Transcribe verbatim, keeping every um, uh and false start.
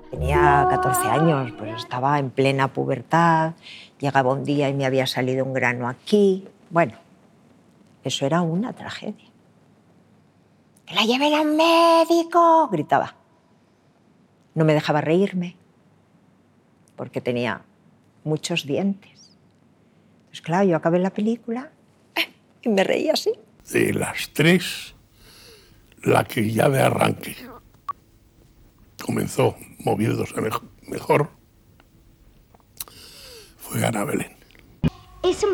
Tenía catorce años, pues estaba en plena pubertad, llegaba un día y me había salido un grano aquí. Bueno, eso era una tragedia. ¡Que la lleven al médico!, gritaba. No me dejaba reírme, porque tenía muchos dientes. Pues claro, yo acabé la película y me reía así. De las tres, la que ya de arranque comenzó moviéndose mejor fue Ana Belén. Es un